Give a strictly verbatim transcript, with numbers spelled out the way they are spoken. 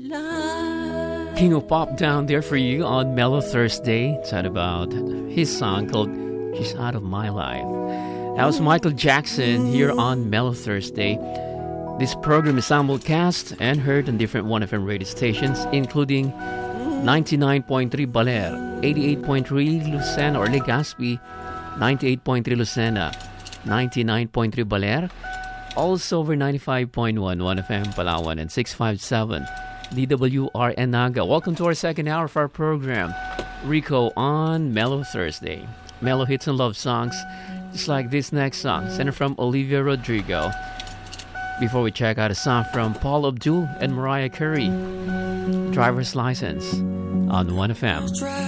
King of Pop down there for you on Mellow Thursday. It's all about his song called She's Out of My Life. That was Michael Jackson here on Mellow Thursday. This program is simulcast and heard on different one F M radio stations, including ninety-nine point three Baler, eighty-eight point three Lucena or Legazpi, ninety-eight point three Lucena, ninety-nine point three Baler, also over ninety-five point one one F M Palawan, and six five seven D W R N Naga. Welcome to our second hour of our program, Rico on Mellow Thursday. Mellow hits and love songs, just like this next song, sent from Olivia Rodrigo. Before we check out a song from Paul Abdul and Mariah Carey, Driver's License on one F M.